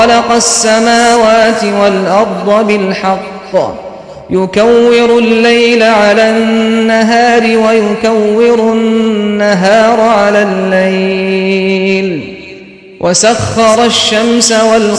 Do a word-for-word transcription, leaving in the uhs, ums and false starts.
خلق السماوات والأرض بالحق يكور الليل على النهار ويكور النهار على الليل وسخر الشمس والقمر